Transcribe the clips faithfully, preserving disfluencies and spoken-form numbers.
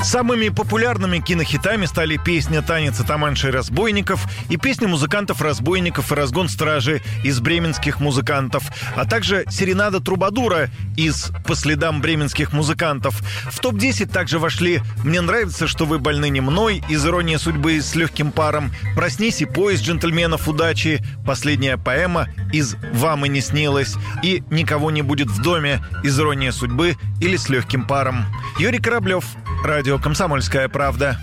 Самыми популярными кинохитами стали песня «Танец атаманши и разбойников» и песня музыкантов-разбойников и «Разгон стражи» из бременских музыкантов, а также «Серенада Трубадура» из «По следам бременских музыкантов». В топ десять также вошли «Мне нравится, что вы больны не мной» из «Ирония судьбы» с легким паром, «Проснись и поезд джентльменов удачи», «Последняя поэма» из «Вам и не снилось» и «Никого не будет в доме» из «Ирония судьбы» или «С легким паром». Юрий Кораблев, радио «Комсомольская правда».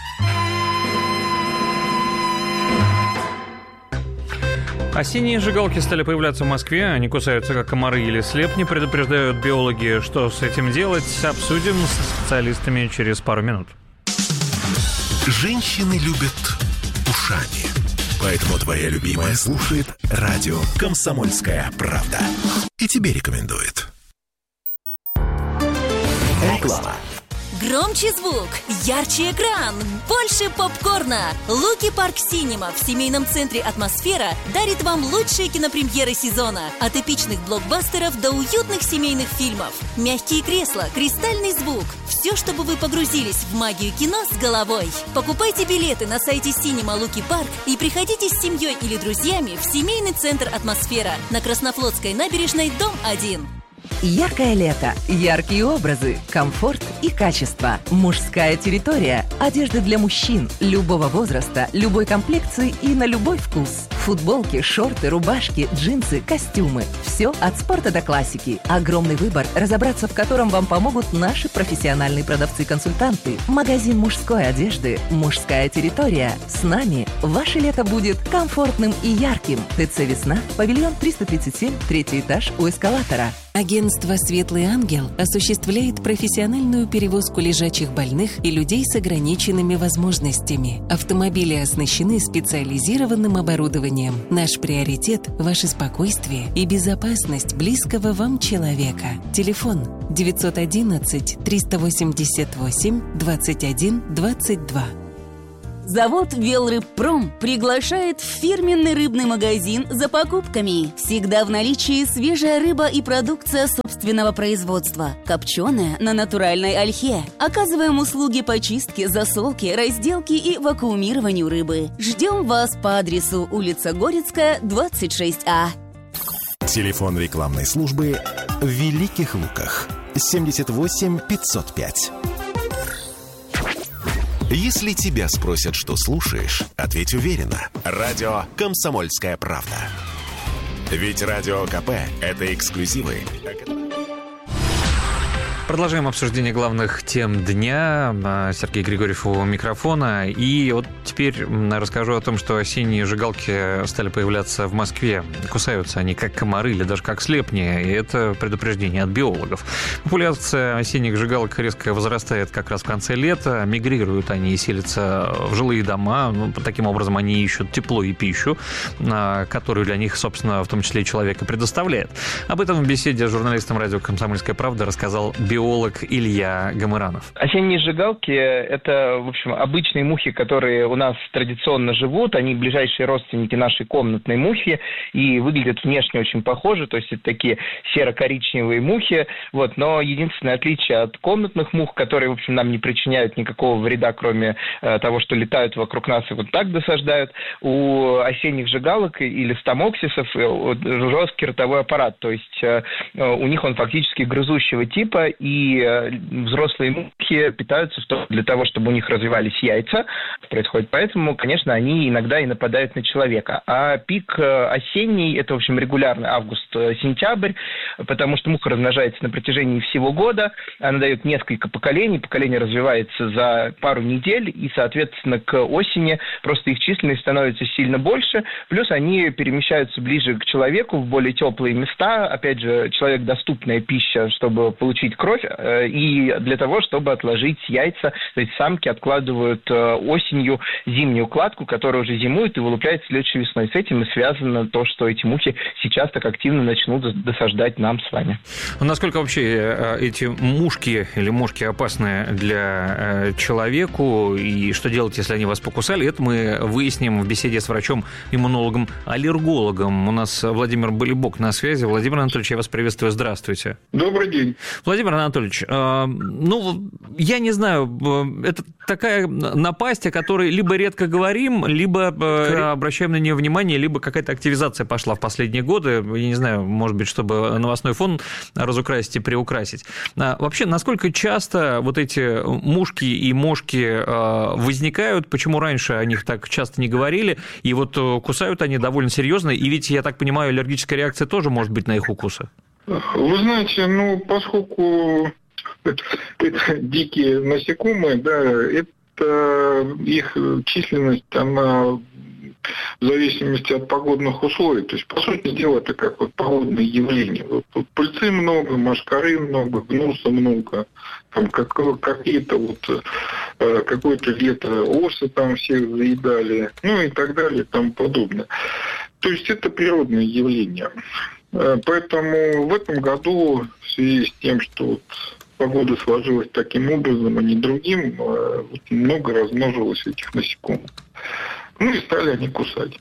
Осенние жигалки стали появляться в Москве. Они кусаются, как комары или слепни. Предупреждают биологи, что с этим делать. Обсудим с специалистами через пару минут. Женщины любят ушами. Поэтому твоя любимая слушает радио «Комсомольская правда». И тебе рекомендует. Реклама. Громче звук, ярче экран, больше попкорна. Луки Парк Синема в семейном центре «Атмосфера» дарит вам лучшие кинопремьеры сезона. От эпичных блокбастеров до уютных семейных фильмов. Мягкие кресла, кристальный звук. Все, чтобы вы погрузились в магию кино с головой. Покупайте билеты на сайте Синема Луки Парк и приходите с семьей или друзьями в семейный центр «Атмосфера» на Краснофлотской набережной, дом один. Яркое лето, яркие образы, комфорт и качество. Мужская территория. Одежда для мужчин любого возраста, любой комплекции и на любой вкус. Футболки, шорты, рубашки, джинсы, костюмы. Все от спорта до классики. Огромный выбор, разобраться в котором вам помогут наши профессиональные продавцы-консультанты. Магазин мужской одежды «Мужская территория». С нами ваше лето будет комфортным и ярким. ТЦ «Весна», павильон триста тридцать семь, третий этаж у эскалатора. Агентство «Светлый ангел» осуществляет профессиональную перевозку лежачих больных и людей с ограниченными возможностями. Автомобили оснащены специализированным оборудованием. Наш приоритет – ваше спокойствие и безопасность близкого вам человека. Телефон девятьсот одиннадцать триста восемьдесят восемь двадцать один двадцать два. Завод «Велрыбпром» приглашает в фирменный рыбный магазин за покупками. Всегда в наличии свежая рыба и продукция собственного производства. Копченая на натуральной ольхе. Оказываем услуги по чистке, засолке, разделке и вакуумированию рыбы. Ждем вас по адресу улица Горецкая, двадцать шесть А. Телефон рекламной службы в Великих Луках. семьдесят восемь пятьсот пять. Если тебя спросят, что слушаешь, ответь уверенно. Радио «Комсомольская правда». Ведь Радио КП – это эксклюзивы. Продолжаем обсуждение главных тем дня. Сергей Григорьев у микрофона. И вот теперь расскажу о том, что осенние жигалки стали появляться в Москве. Кусаются они как комары или даже как слепни. И это предупреждение от биологов. Популяция осенних жигалок резко возрастает как раз в конце лета. Мигрируют они и селятся в жилые дома. Ну, таким образом, они ищут тепло и пищу, которую для них, собственно, в том числе и человек и предоставляет. Об этом в беседе с журналистом радио «Комсомольская правда» рассказал биолог. биолог Илья Гамыранов. Осенние жигалки – это, в общем, обычные мухи, которые у нас традиционно живут. Они ближайшие родственники нашей комнатной мухи и выглядят внешне очень похожи. То есть это такие серо-коричневые мухи. Вот. Но единственное отличие от комнатных мух, которые, в общем, нам не причиняют никакого вреда, кроме э, того, что летают вокруг нас и вот так досаждают, у осенних жигалок или стамоксисов э, жесткий ротовой аппарат. То есть э, у них он фактически грызущего типа, и взрослые мухи питаются для того, чтобы у них развивались яйца. Происходит поэтому, конечно, они иногда и нападают на человека. А пик осенний – это, в общем, регулярный август-сентябрь, потому что муха размножается на протяжении всего года. Она дает несколько поколений. Поколение развивается за пару недель, и, соответственно, к осени просто их численность становится сильно больше. Плюс они перемещаются ближе к человеку, в более теплые места. Опять же, человек – доступная пища, чтобы получить кровь, и для того, чтобы отложить яйца. То есть самки откладывают осенью зимнюю кладку, которая уже зимует и вылупляется следующей весной. С этим и связано то, что эти мухи сейчас так активно начнут досаждать нам с вами. Насколько вообще эти мушки или мушки опасны для человеку, и что делать, если они вас покусали, это мы выясним в беседе с врачом-иммунологом-аллергологом. У нас Владимир Болибок на связи. Владимир Анатольевич, я вас приветствую. Здравствуйте. Добрый день. Владимир Анатольевич, э, ну, я не знаю, э, это такая напасть, о которой либо редко говорим, либо э, обращаем на нее внимание, либо какая-то активизация пошла в последние годы, я не знаю, может быть, чтобы новостной фон разукрасить и приукрасить. А вообще, насколько часто вот эти мушки и мошки э, возникают, почему раньше о них так часто не говорили, и вот кусают они довольно серьезно, и ведь, я так понимаю, аллергическая реакция тоже может быть на их укусы? Вы знаете, ну, поскольку это, это дикие насекомые, да, это их численность, она в зависимости от погодных условий. То есть, по сути дела, это как вот погодное явление. Вот, вот пыльцы много, мошкары много, гнуса много, там как, какие-то вот какое-то лето осы там всех заедали, ну и так далее, и тому подобное. То есть это природное явление. Поэтому в этом году в связи с тем, что вот погода сложилась таким образом, а не другим, много размножилось этих насекомых. Ну и стали они кусать.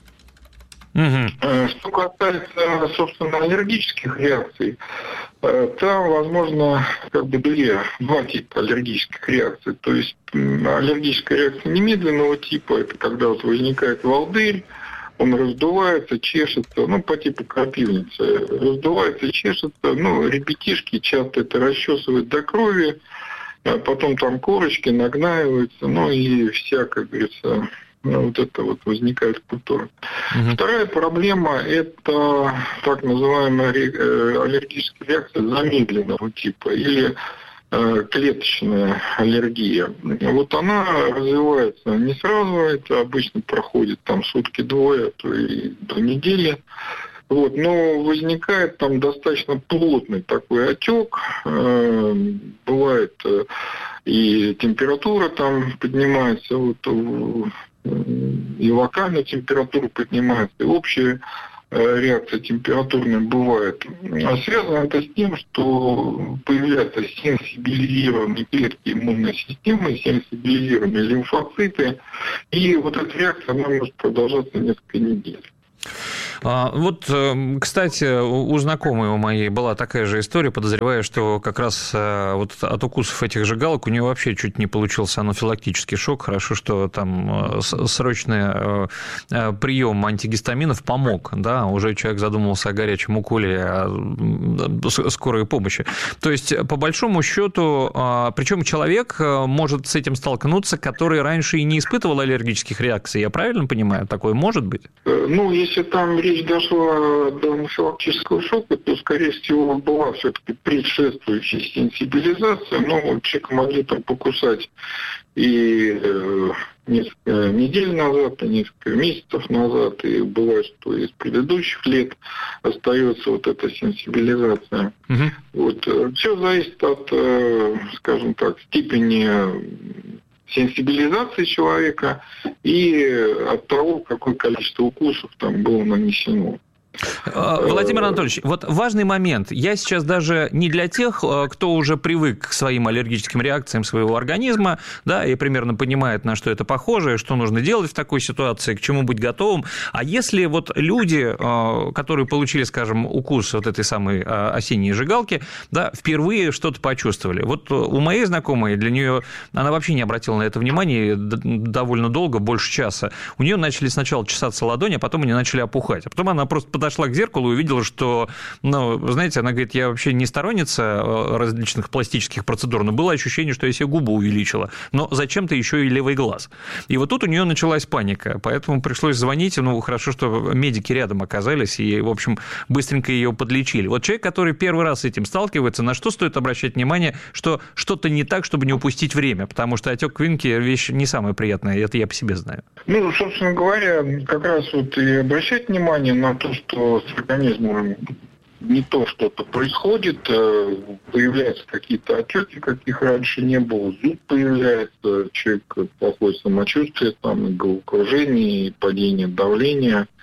Угу. Что касается, собственно, аллергических реакций, там, возможно, как бы две, два типа аллергических реакций. То есть аллергическая реакция немедленного типа, это когда вот возникает волдырь, он раздувается, чешется, ну, по типу крапивницы, раздувается, чешется, ну, ребятишки часто это расчесывают до крови, а потом там корочки нагнаиваются, ну, и вся, как говорится, ну, вот это вот возникает культура. Угу. Вторая проблема – это так называемая аллергическая реакция замедленного типа, или клеточная аллергия. Вот она развивается не сразу, это обычно проходит там сутки-двое, а то и до недели. Вот, но возникает там достаточно плотный такой отек, бывает и температура там поднимается, вот, и локальная температура поднимается, и общая реакция температурная бывает. А связано это с тем, что появляются сенсибилизированные клетки иммунной системы, сенсибилизированные лимфоциты, и вот эта реакция, она может продолжаться несколько недель. Вот, кстати, у знакомой у моей была такая же история, подозревая, что как раз вот от укусов этих же галок у нее вообще чуть не получился анафилактический шок. Хорошо, что там срочный прием антигистаминов помог, да, уже человек задумался о горячем уколе, о скорой помощи. То есть, по большому счету, причем человек может с этим столкнуться, который раньше и не испытывал аллергических реакций. Я правильно понимаю? Такое может быть? Ну, если там речь дошла до анафилактического шока, то, скорее всего, была все-таки предшествующая сенсибилизация. Но человека могли там покусать и э, несколько недель назад, и несколько месяцев назад, и бывает, что из предыдущих лет остается вот эта сенсибилизация. Угу. Вот, все зависит от, э, скажем так, степени сенсибилизации человека и от того, какое количество укусов там было нанесено. Владимир Анатольевич, вот важный момент. Я сейчас даже не для тех, кто уже привык к своим аллергическим реакциям своего организма, да, и примерно понимает, на что это похоже, что нужно делать в такой ситуации, к чему быть готовым. А если вот люди, которые получили, скажем, укус вот этой самой осенней жигалки, да, впервые что-то почувствовали. Вот у моей знакомой, для нее, она вообще не обратила на это внимания довольно долго, больше часа. У нее начали сначала чесаться ладони, а потом они начали опухать. А потом она просто подошла к зеркалу и увидела, что, ну, знаете, она говорит, я вообще не сторонница различных пластических процедур, но было ощущение, что я себе губу увеличила, но зачем-то еще и левый глаз. И вот тут у нее началась паника, поэтому пришлось звонить, ну, хорошо, что медики рядом оказались и, в общем, быстренько ее подлечили. Вот человек, который первый раз с этим сталкивается, на что стоит обращать внимание, что что-то не так, чтобы не упустить время, потому что отек квинки – вещь не самая приятная, это я по себе знаю. Ну, собственно говоря, как раз вот и обращать внимание на то, что с организмом не то что-то происходит, появляются какие-то отеки, каких раньше не было, зуд появляется, человек плохое самочувствие, там, и головокружение, и падение давления,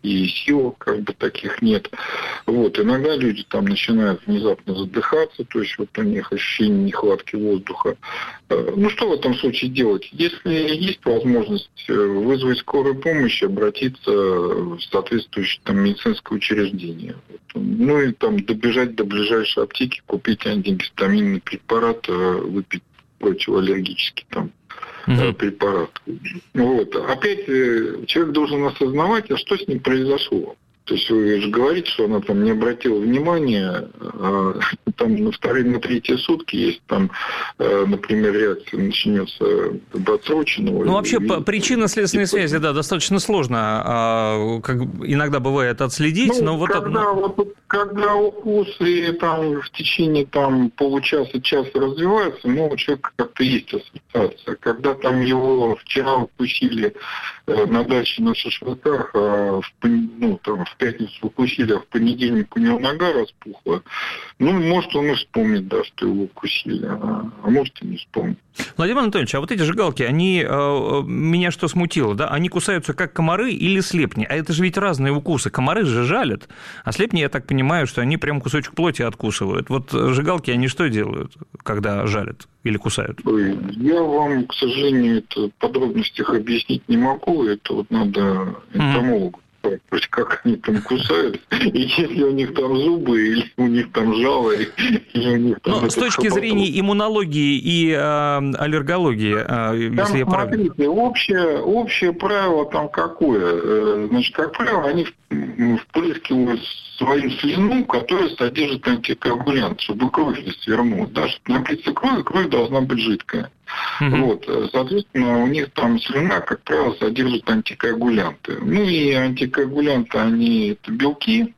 и сил как бы таких нет. Вот. Иногда люди там начинают внезапно задыхаться, то есть вот у них ощущение нехватки воздуха. Ну, что в этом случае делать? Если есть возможность вызвать скорую помощь, обратиться в соответствующее там медицинское учреждение. Ну, и там добежать до ближайшей аптеки, купить антигистаминный препарат, выпить противоаллергический там uh-huh. препарат. Вот. Опять человек должен осознавать, а что с ним произошло. То есть вы же говорите, что она там не обратила внимания, а там на вторые, на третьи сутки, если там, например, реакция начнется как бы отсроченного. Ну, вообще, и, причинно-следственные типа, связи, да, достаточно сложно, а, как иногда бывает отследить, ну, но вот... Когда, вот, когда укусы там в течение там получаса, часа развиваются, ну, у человека как-то есть ассоциация. Когда там его вчера укусили э, на даче на шашлыках, а в, ну, там, в пятницу укусили, а в понедельник у него нога распухла, ну, может, он и вспомнит, да, что его укусили, а, а может, и не вспомнит. Владимир Анатольевич, а вот эти жигалки, они, э, меня что смутило, да, они кусаются как комары или слепни? А это же ведь разные укусы. Комары же жалят, а слепни, я так понимаю, что они прям кусочек плоти откусывают. Вот жигалки, они что делают, когда жалят или кусают? Я вам, к сожалению, это в подробностях объяснить не могу, это вот надо энтомологу. То есть как они там кусают, и если у них там зубы, или у них там жало, или у них там... Но с точки зрения иммунологии и э, аллергологии, э, там, если я правильно... Смотрите, общее, общее правило там какое? Значит, как правило, они впрыскивают свою слюну, которая содержит антикоагулянт, чтобы кровь не свернулась. Да, чтобы напиться крови, кровь должна быть жидкая. Uh-huh. Вот, соответственно, у них там слюна, как правило, содержит антикоагулянты. Ну и антикоагулянты, они это белки.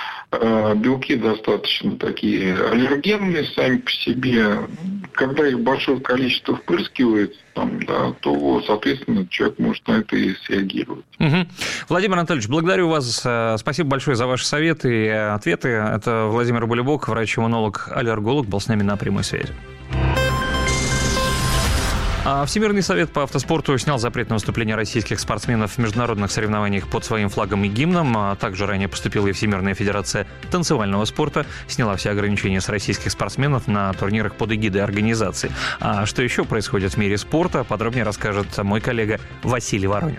Белки достаточно такие аллергенные сами по себе. Когда их большое количество впрыскивается, там, да, то, соответственно, человек может на это и среагировать. Угу. Владимир Анатольевич, благодарю вас. Спасибо большое за ваши советы и ответы. Это Владимир Булебок, врач-иммунолог, аллерголог, был с нами на прямой связи. Всемирный совет по автоспорту снял запрет на выступление российских спортсменов в международных соревнованиях под своим флагом и гимном. Также ранее поступила и Всемирная федерация танцевального спорта. Сняла все ограничения с российских спортсменов на турнирах под эгидой организации. А что еще происходит в мире спорта, подробнее расскажет мой коллега Василий Воронин.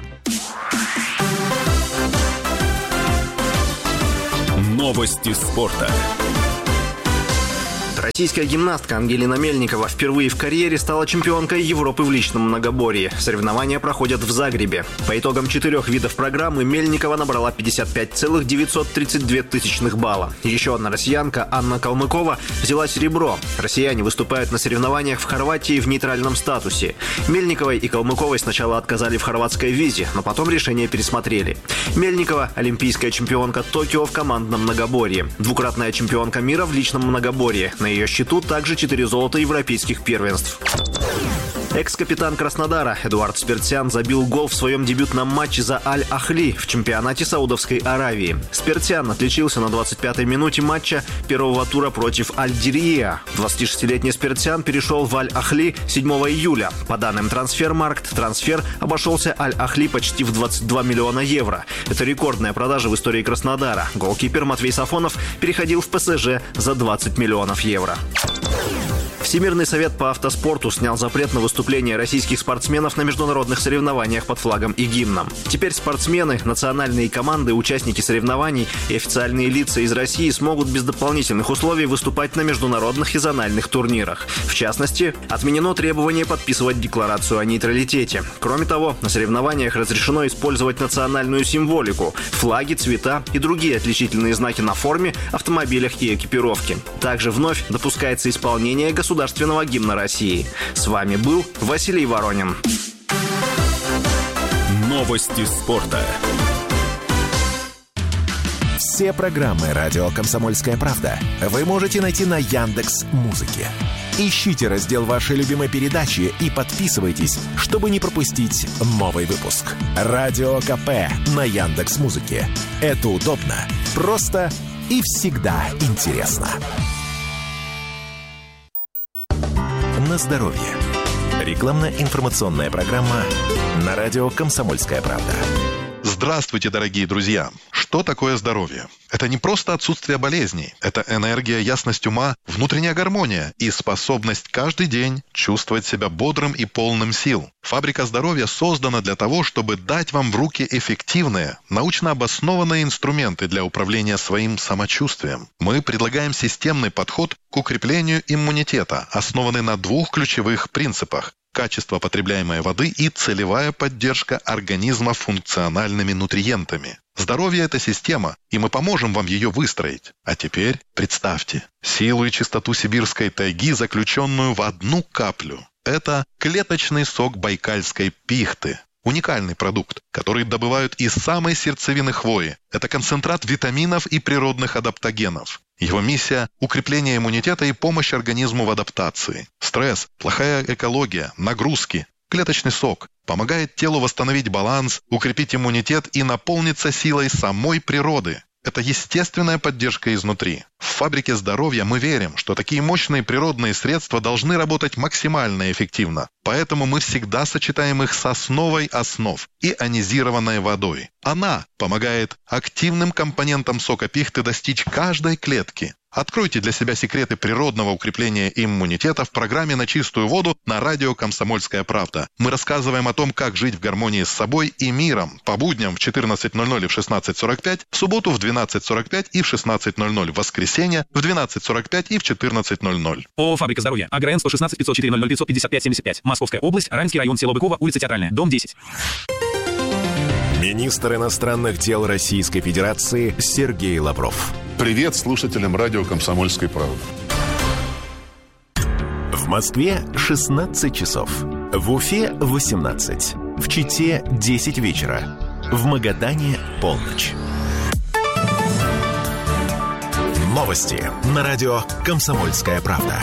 Новости спорта. Российская гимнастка Ангелина Мельникова впервые в карьере стала чемпионкой Европы в личном многоборье. Соревнования проходят в Загребе. По итогам четырех видов программы Мельникова набрала пятьдесят пять целых девятьсот тридцать две тысячных балла. Еще одна россиянка, Анна Калмыкова, взяла серебро. Россияне выступают на соревнованиях в Хорватии в нейтральном статусе. Мельниковой и Калмыковой сначала отказали в хорватской визе, но потом решение пересмотрели. Мельникова – олимпийская чемпионка Токио в командном многоборье. Двукратная чемпионка мира в личном многоборье. На ее счету также четыре золота европейских первенств. Экс-капитан Краснодара Эдуард Спиртсян забил гол в своем дебютном матче за Аль-Ахли в чемпионате Саудовской Аравии. Спиртсян отличился на двадцать пятой минуте матча первого тура против Аль-Дирия. двадцатишестилетний Спиртсян перешел в Аль-Ахли седьмого июля. По данным Трансфермаркт, трансфер обошелся Аль-Ахли почти в двадцать два миллиона евро. Это рекордная продажа в истории Краснодара. Голкипер Матвей Сафонов переходил в ПСЖ за двадцать миллионов евро. Всемирный совет по автоспорту снял запрет на выступление российских спортсменов на международных соревнованиях под флагом и гимном. Теперь спортсмены, национальные команды, участники соревнований и официальные лица из России смогут без дополнительных условий выступать на международных и зональных турнирах. В частности, отменено требование подписывать декларацию о нейтралитете. Кроме того, на соревнованиях разрешено использовать национальную символику, флаги, цвета и другие отличительные знаки на форме, автомобилях и экипировке. Также вновь допускается исполнение государственного государственного гимна России. С вами был Василий Воронин. Новости спорта. Все программы «Радио Комсомольская правда» вы можете найти на Яндекс.Музыке. Ищите раздел вашей любимой передачи и подписывайтесь, чтобы не пропустить новый выпуск. Радио КП на Яндекс.Музыке. Это удобно, просто и всегда интересно. На здоровье. Рекламно-информационная программа на радио «Комсомольская правда». Здравствуйте, дорогие друзья! что такое здоровье? Это не просто отсутствие болезней. Это энергия, ясность ума, внутренняя гармония и способность каждый день чувствовать себя бодрым и полным сил. Фабрика здоровья создана для того, чтобы дать вам в руки эффективные, научно обоснованные инструменты для управления своим самочувствием. Мы предлагаем системный подход к укреплению иммунитета, основанный на двух ключевых принципах: качество потребляемой воды и целевая поддержка организма функциональными нутриентами. Здоровье – это система, и мы поможем вам ее выстроить. А теперь представьте силу и чистоту сибирской тайги, заключенную в одну каплю. Это клеточный сок байкальской пихты. Уникальный продукт, который добывают из самой сердцевины хвои. Это концентрат витаминов и природных адаптогенов. Его миссия – укрепление иммунитета и помощь организму в адаптации. Стресс, плохая экология, нагрузки. Клеточный сок помогает телу восстановить баланс, укрепить иммунитет и наполниться силой самой природы. Это естественная поддержка изнутри. В фабрике здоровья мы верим, что такие мощные природные средства должны работать максимально эффективно. Поэтому мы всегда сочетаем их с основой основ – ионизированной водой. Она помогает активным компонентам сока пихты достичь каждой клетки. Откройте для себя секреты природного укрепления иммунитета в программе «На чистую воду» на радио «Комсомольская правда». Мы рассказываем о том, как жить в гармонии с собой и миром. По будням в четырнадцать ноль ноль и в шестнадцать сорок пять, в субботу в двенадцать сорок пять и в шестнадцать ноль ноль, в воскресенье в двенадцать сорок пять и в четырнадцать ноль ноль. ООО «Фабрика здоровья». АГРН сто шестнадцать пятьсот четыре ноль ноль пятьсот пятьдесят пять семьдесят пять. Московская область, Раменский район, село Быково, улица Театральная, дом десять. Министр иностранных дел Российской Федерации Сергей Лавров. Привет слушателям радио «Комсомольской правды». В Москве шестнадцать часов. В Уфе восемнадцать. В Чите десять вечера. В Магадане полночь. Новости на радио «Комсомольская правда».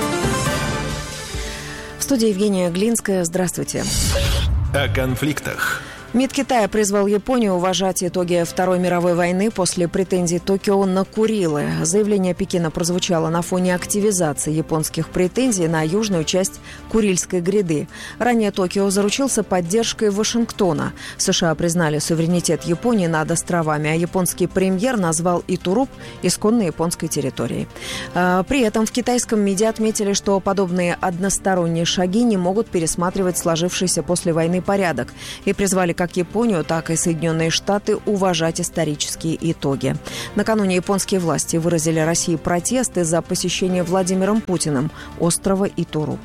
В студии Евгения Глинская. Здравствуйте. О конфликтах. МИД Китая призвал Японию уважать итоги Второй мировой войны после претензий Токио на Курилы. Заявление Пекина прозвучало на фоне активизации японских претензий на южную часть Курильской гряды. Ранее Токио заручился поддержкой Вашингтона. США признали суверенитет Японии над островами, а японский премьер назвал Итуруп исконной японской территорией. При этом в китайском МИДе отметили, что подобные односторонние шаги не могут пересматривать сложившийся после войны порядок и призвали как Японию, так и Соединенные Штаты уважать исторические итоги. Накануне японские власти выразили России протест из-за посещения Владимиром Путиным острова Итуруп.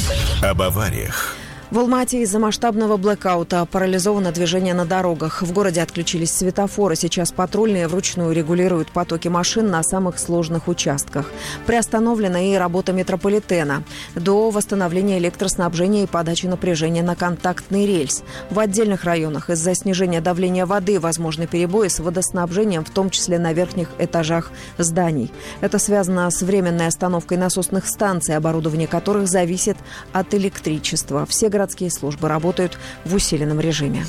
Об авариях. В Алма-Ате из-за масштабного блэкаута парализовано движение на дорогах. В городе отключились светофоры. Сейчас патрульные вручную регулируют потоки машин на самых сложных участках. Приостановлена и работа метрополитена до восстановления электроснабжения и подачи напряжения на контактный рельс. В отдельных районах из-за снижения давления воды возможны перебои с водоснабжением, в том числе на верхних этажах зданий. Это связано с временной остановкой насосных станций, оборудование которых зависит от электричества. Все городские службы работают в усиленном режиме.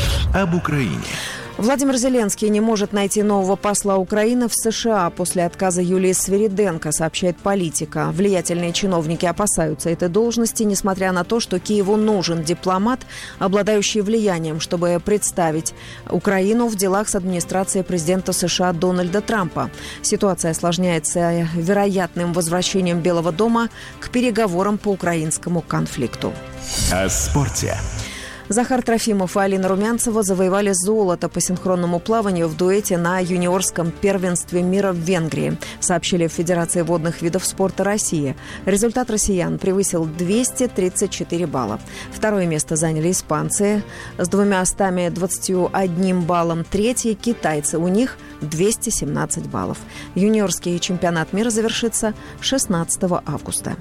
Об Украине. Владимир Зеленский не может найти нового посла Украины в США после отказа Юлии Свириденко, сообщает Политика. Влиятельные чиновники опасаются этой должности, несмотря на то, что Киеву нужен дипломат, обладающий влиянием, чтобы представить Украину в делах с администрацией президента США Дональда Трампа. Ситуация осложняется вероятным возвращением Белого дома к переговорам по украинскому конфликту. О спорте. Захар Трофимов и Алина Румянцева завоевали золото по синхронному плаванию в дуэте на юниорском первенстве мира в Венгрии, сообщили в Федерации водных видов спорта России. Результат россиян превысил двести тридцать четыре балла. Второе место заняли испанцы с двумястами двадцатью одним баллом. Третье – китайцы. У них двести семнадцать баллов. Юниорский чемпионат мира завершится шестнадцатого августа.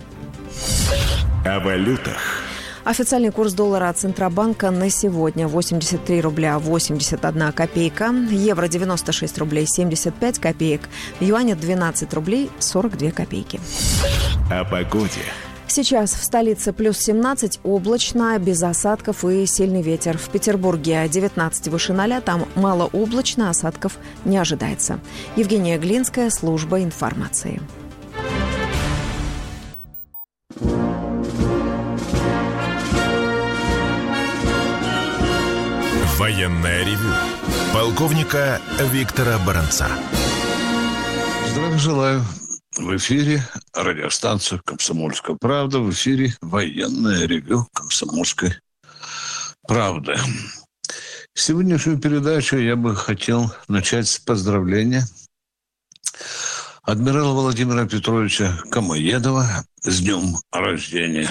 О валютах. Официальный курс доллара от Центробанка на сегодня восемьдесят три рубля восемьдесят одна копейка, евро девяносто шесть рублей семьдесят пять копеек, юаня двенадцать рублей сорок две копейки. О погоде. Сейчас в столице плюс семнадцать, облачно, без осадков и сильный ветер. В Петербурге девятнадцать выше ноля, там малооблачно, осадков не ожидается. Евгения Глинская, служба информации. Военное ревю полковника Виктора Баранца. Здравия желаю. В эфире радиостанция «Комсомольская правда». В эфире военное ревю «Комсомольской правды». Сегодняшнюю передачу я бы хотел начать с поздравления адмирала Владимира Петровича Камоедова с днем рождения.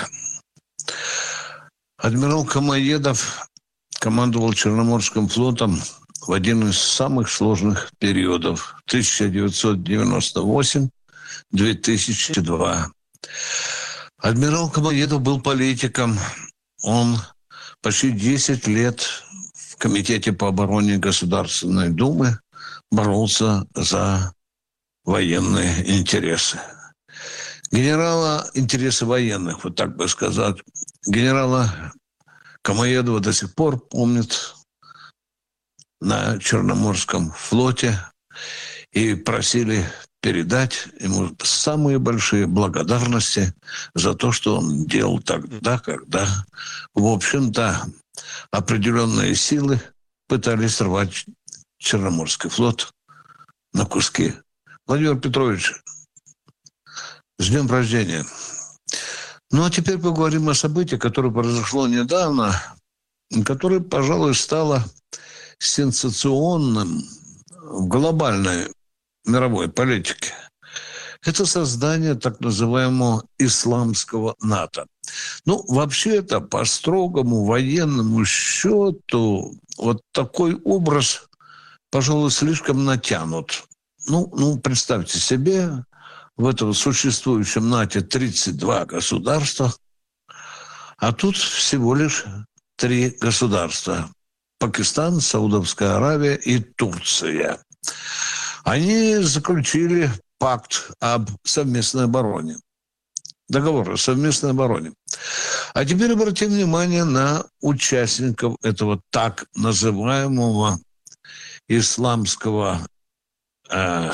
Адмирал Камоедов командовал Черноморским флотом в один из самых сложных периодов тысяча девятьсот девяносто восемь — две тысячи два. Адмирал Камоедов был политиком. Он почти десять лет в Комитете по обороне Государственной Думы боролся за военные интересы. Генерала, интересы военных, вот так бы сказать, генерала Камоедова до сих пор помнят на Черноморском флоте и просили передать ему самые большие благодарности за то, что он делал тогда, когда, в общем-то, определенные силы пытались рвать Черноморский флот на куски. Владимир Петрович, с днем рождения. Ну, а теперь поговорим о событии, которое произошло недавно, которое, пожалуй, стало сенсационным в глобальной мировой политике. Это создание так называемого исламского НАТО. Ну, вообще-то, по строгому военному счету, вот такой образ, пожалуй, слишком натянут. Ну, ну, представьте себе, в этом существующем НАТО тридцать два государства, а тут всего лишь три государства. Пакистан, Саудовская Аравия и Турция. Они заключили пакт об совместной обороне. Договор о совместной обороне. А теперь обратим внимание на участников этого так называемого исламского э,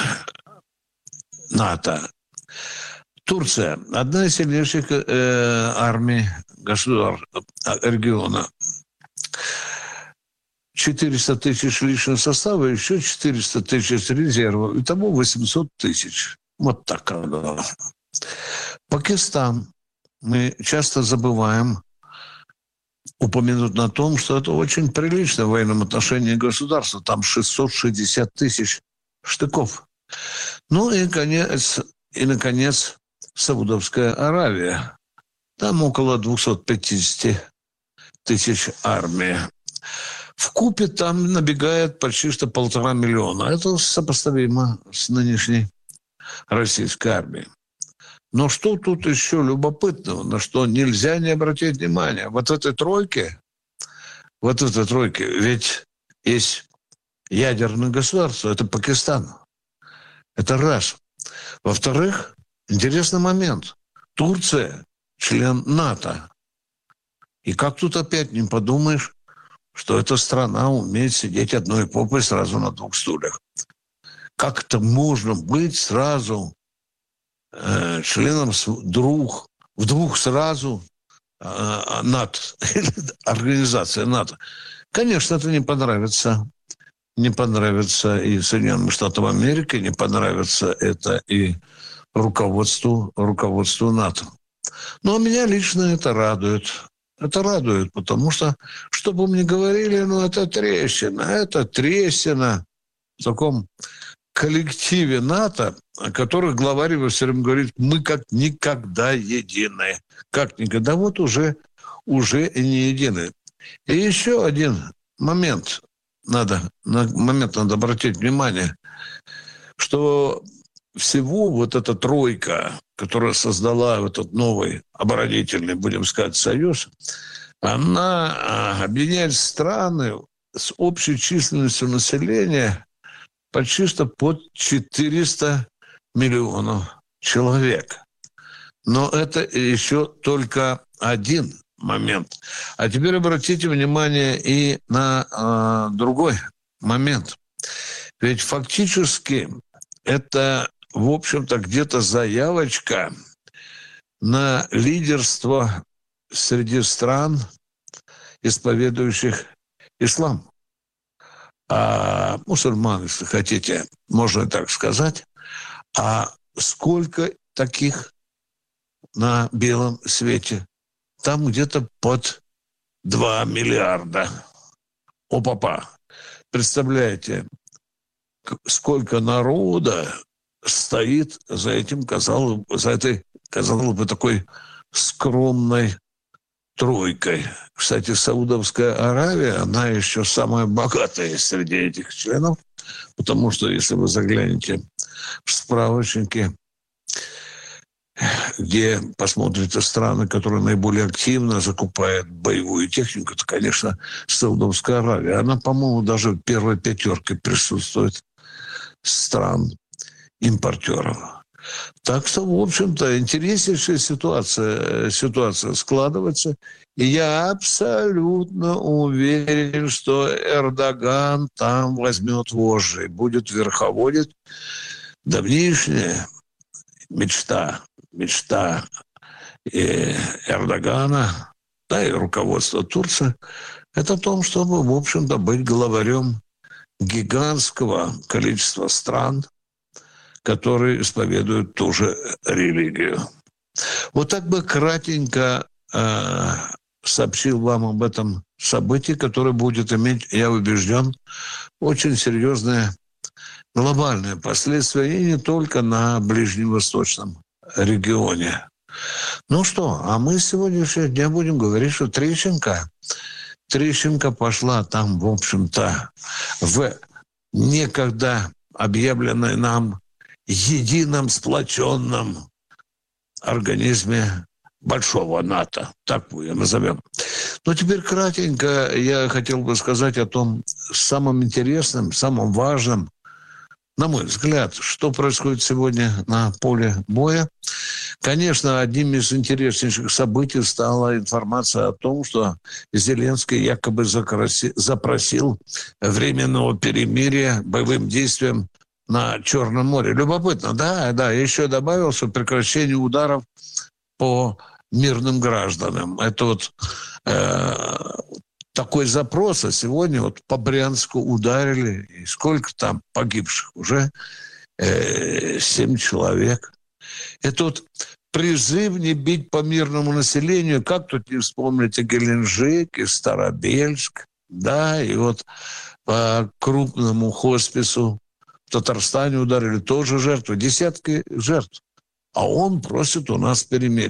НАТО. Турция – одна из сильнейших э, армий государств региона. четыреста тысяч личного состава, еще четыреста тысяч резервов. Итого восемьсот тысяч. Вот так оно. Пакистан. Мы часто забываем упомянуть на том, что это очень приличное в военном отношении государство. Там шестьсот шестьдесят тысяч штыков. Ну и, конец, и, наконец, Саудовская Аравия. Там около двести пятьдесят тысяч армии. Вкупе там набегает почти что полтора миллиона. Это сопоставимо с нынешней российской армией. Но что тут еще любопытного, на что нельзя не обратить внимание? Вот в этой тройке, вот в этой тройке, ведь есть ядерное государство, это Пакистан. Это раз. Во-вторых, интересный момент. Турция – член НАТО. И как тут опять не подумаешь, что эта страна умеет сидеть одной попой сразу на двух стульях. Как это можно быть сразу э, членом двух, в двух сразу э, НАТО, организация НАТО? Конечно, это не понравится. Не понравится и Соединенным Штатам Америки, не понравится это и руководству, руководству НАТО. Но меня лично это радует. Это радует, потому что, что бы мне говорили, ну, это трещина, это трещина в таком коллективе НАТО, о которых главарь его все время говорит, мы как никогда едины. Как никогда, вот уже, уже не едины. И еще один момент надо, на момент надо обратить внимание, что всего вот эта тройка, которая создала этот новый оборонительный, будем сказать, союз, она объединяет страны с общей численностью населения почти что под четыреста миллионов человек. Но это еще только один момент. А теперь обратите внимание и на э, другой момент. Ведь фактически это, в общем-то, где-то заявочка на лидерство среди стран, исповедующих ислам. а мусульман, если хотите, можно так сказать. А сколько таких на белом свете? Там где-то под два миллиарда. О-папа! Представляете, сколько народа стоит за этим, казалось, за этой, казалось бы, такой скромной тройкой. Кстати, Саудовская Аравия, она еще самая богатая среди этих членов, потому что, если вы заглянете в справочники, где посмотрите страны, которые наиболее активно закупают боевую технику, то, конечно, Саудовская Аравия. Она, по-моему, даже в первой пятерке присутствует стран-импортеров. Так что, в общем-то, интереснейшая ситуация, ситуация складывается. И я абсолютно уверен, что Эрдоган там возьмет вожжи и будет верховодить. Давнишняя мечта, мечта Эрдогана, да и руководства Турции, это в том, чтобы, в общем-то, быть главарем гигантского количества стран, которые исповедуют ту же религию. Вот так бы кратенько э, сообщил вам об этом событии, которое будет иметь, я убежден, очень серьезные глобальные последствия, и не только на ближневосточном регионе. Ну что, а мы сегодняшнего дня будем говорить, что Трещенко, Трещенко пошла там, в общем-то, в некогда объявленной нам едином сплоченном организме большого НАТО, так мы ее назовем. Но теперь кратенько я хотел бы сказать о том самом интересном, самом важном, на мой взгляд, что происходит сегодня на поле боя. Конечно, одним из интереснейших событий стала информация о том, что Зеленский якобы запросил временного перемирия боевым действиям на Черном море. Любопытно, да, да. Я еще добавил, что прекращение ударов по мирным гражданам. Это вот э, такой запрос, а сегодня вот по Брянску ударили, и сколько там погибших? Уже э, семь человек. Это вот призыв не бить по мирному населению, как тут не вспомнить и Геленджик, и Старобельск, да, и вот по крупному хоспису в Татарстане ударили тоже жертвы, десятки жертв. А он просит у нас перемирия.